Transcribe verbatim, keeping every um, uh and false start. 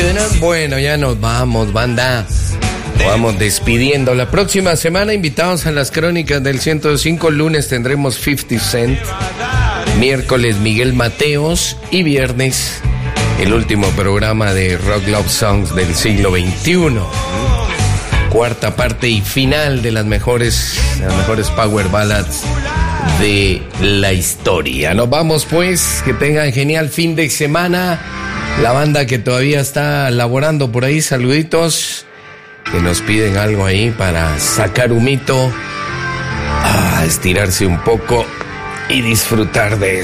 Bueno, ya nos vamos, banda. Nos vamos despidiendo. La próxima semana invitados a las crónicas del ciento cinco. Lunes tendremos cincuenta Cent. Miércoles Miguel Mateos. Y viernes el último programa de Rock Love Songs del siglo veintiuno. Cuarta parte y final de las mejores, las mejores power ballads de la historia. Nos vamos pues, que tengan genial fin de semana. La banda que todavía está laborando por ahí, saluditos, que nos piden algo ahí para sacar humito, a estirarse un poco y disfrutar de eso.